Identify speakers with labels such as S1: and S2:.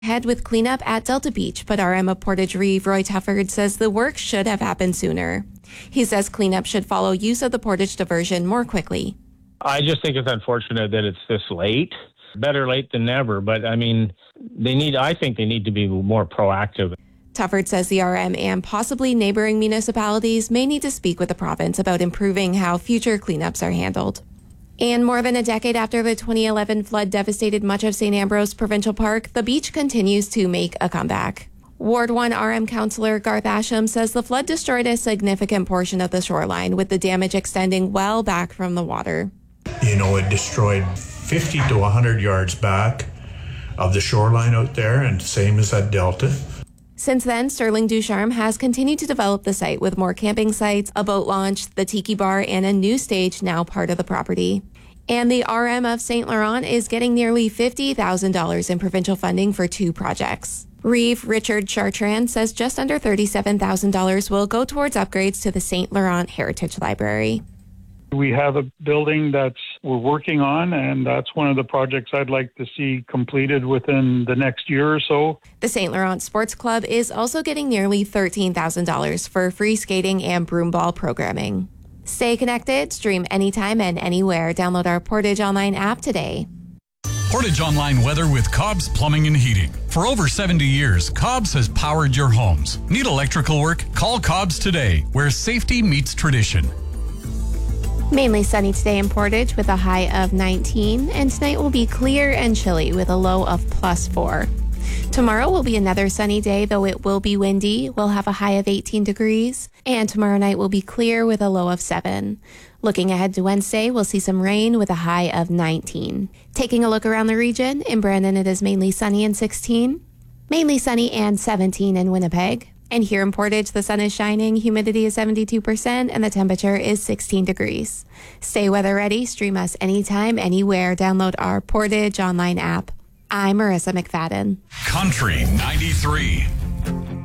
S1: Ahead with cleanup at Delta Beach, but RM of Portage Reeve, Roy Tufford, says the work should have happened sooner. He says cleanup should follow use of the Portage diversion more quickly.
S2: I just think it's unfortunate that it's this late. Better late than never, but I think they need to be more proactive.
S1: Tufford says the RM and possibly neighboring municipalities may need to speak with the province about improving how future cleanups are handled. And more than a decade after the 2011 flood devastated much of St. Ambrose Provincial Park, the beach continues to make a comeback. Ward 1 RM councillor Garth Asham says the flood destroyed a significant portion of the shoreline, with the damage extending well back from the water.
S3: It destroyed 50 to 100 yards back of the shoreline out there, and same as at Delta.
S1: Since then, Sterling Ducharme has continued to develop the site with more camping sites, a boat launch, the Tiki Bar, and a new stage now part of the property. And the RM of St. Laurent is getting nearly $50,000 in provincial funding for 2 projects. Reeve Richard Chartrand says just under $37,000 will go towards upgrades to the St. Laurent Heritage Library.
S4: We have a building we're working on, and that's one of the projects I'd like to see completed within the next year or so.
S1: The St. Laurent Sports Club is also getting nearly $13,000 for free skating and broomball programming. Stay connected, stream anytime and anywhere. Download our Portage Online app today.
S5: Portage Online weather with Cobb's Plumbing and Heating. For over 70 years, Cobb's has powered your homes. Need electrical work? Call Cobb's today, where safety meets tradition.
S1: Mainly sunny today in Portage with a high of 19, and tonight will be clear and chilly with a low of +4. Tomorrow will be another sunny day, though it will be windy. We'll have a high of 18 degrees, and tomorrow night will be clear with a low of 7. Looking ahead to Wednesday, we'll see some rain with a high of 19. Taking a look around the region, in Brandon it is mainly sunny and 16, mainly sunny and 17 in Winnipeg. And here in Portage, the sun is shining, humidity is 72%, and the temperature is 16 degrees. Stay weather ready, stream us anytime, anywhere. Download our Portage Online app. I'm Marissa McFadden.
S5: Country 93.